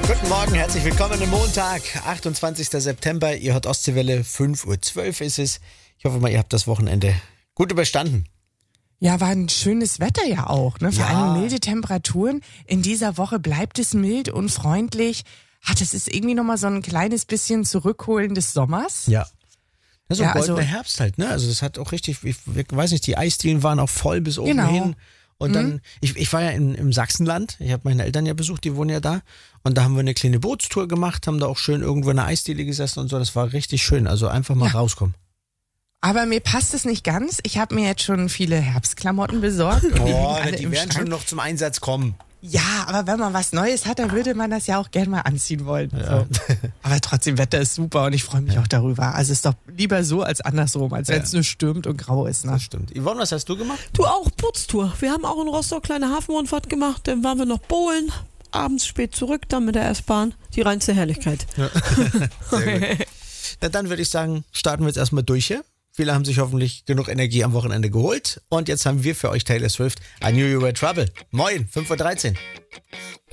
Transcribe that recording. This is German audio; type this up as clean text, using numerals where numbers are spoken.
Guten Morgen, herzlich willkommen am Montag, 28. September. Ihr hört Ostseewelle, 5:12 Uhr ist es. Ich hoffe mal, ihr habt das Wochenende gut überstanden. Ja, war ein schönes Wetter ja auch, ne? Vor allem milde Temperaturen. In dieser Woche bleibt es mild und freundlich. Das ist irgendwie nochmal so ein kleines bisschen Zurückholen des Sommers. Ja. So ein Ja, goldener also- Herbst halt, ne? Also das hat auch richtig, ich weiß nicht, die Eisdielen waren auch voll bis oben Genau. hin. Und dann, ich war ja im Sachsenland, ich habe meine Eltern ja besucht, die wohnen ja da. Und da haben wir eine kleine Bootstour gemacht, haben da auch schön irgendwo in der Eisdiele gesessen und so. Das war richtig schön. Also einfach mal rauskommen. Aber mir passt es nicht ganz. Ich habe mir jetzt schon viele Herbstklamotten besorgt. Und die liegen alle Die im werden schon Schrank. noch zum Einsatz kommen. Ja, aber wenn man was Neues hat, dann würde man das ja auch gerne mal anziehen wollen. So. Aber trotzdem, Wetter ist super und ich freue mich auch darüber. Also ist doch lieber so als andersrum, als wenn es nur stürmt und grau ist. Ne? Das stimmt. Yvonne, was hast du gemacht? Du auch, Putztour. Wir haben auch in Rostock kleine Hafenrundfahrt gemacht, dann waren wir noch bowlen, abends spät zurück, dann mit der S-Bahn. Die reinste Herrlichkeit. Sehr gut. Na, dann würde ich sagen, starten wir jetzt erstmal durch hier. Viele haben sich hoffentlich genug Energie am Wochenende geholt. Und jetzt haben wir für euch Taylor Swift, I Knew You Were Trouble. Moin, 5:13 Uhr.